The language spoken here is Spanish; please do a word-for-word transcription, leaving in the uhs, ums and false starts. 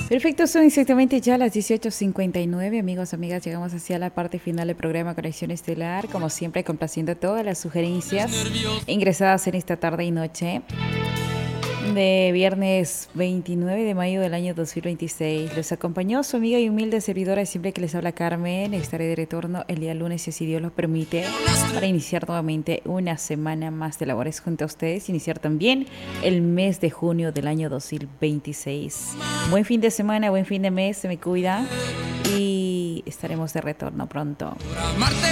Perfecto, son exactamente ya las dieciocho cincuenta y nueve, amigos, amigas, llegamos hacia la parte final del programa Conexión Estelar, como siempre complaciendo todas las sugerencias ingresadas en esta tarde y noche de viernes veintinueve de mayo del año dos mil veintiséis. Los acompañó su amiga y humilde servidora, siempre que les habla Carmen. Estaré de retorno el día lunes, si así Dios lo permite, para iniciar nuevamente una semana más de labores junto a ustedes, iniciar también el mes de junio del año dos mil veintiséis. Buen fin de semana, buen fin de mes, se me cuida y estaremos de retorno pronto.